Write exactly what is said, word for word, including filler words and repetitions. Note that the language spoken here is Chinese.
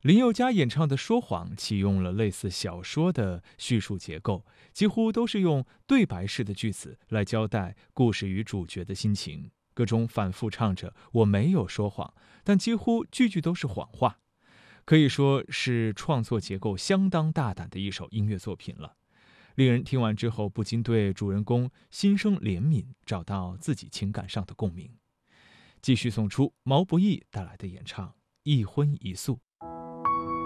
林宥嘉演唱的《说谎》启用了类似小说的叙述结构，几乎都是用对白式的句子来交代故事与主角的心情，歌中反复唱着“我没有说谎”，但几乎句句都是谎话，可以说是创作结构相当大胆的一首音乐作品了。令人听完之后不禁对主人公心生怜悯，找到自己情感上的共鸣。继续送出毛不易带来的演唱《一荤一素》。